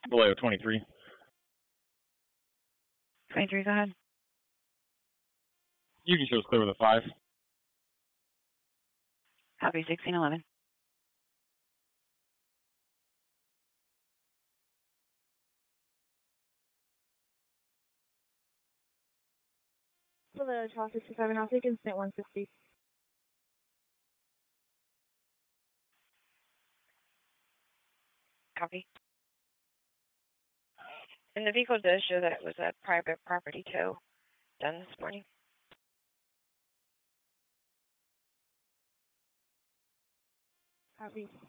Vallejo 23. 23, go ahead. You can show us clear with a 5. Copy 1611. For the Charles 67, I'll take incident 160. Copy. And the vehicle does show that it was a private property tow done this morning. Copy